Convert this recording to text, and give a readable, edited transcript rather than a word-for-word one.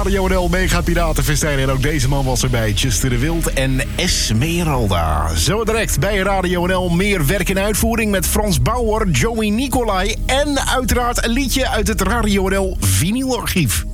Radio NL Mega Piratenfestijn. En ook deze man was erbij. Chester de Wild en Esmeralda. Zo direct bij Radio NL meer werk in uitvoering met Frans Bauer, Joey Nicolai en uiteraard een liedje uit het Radio NL vinylarchief.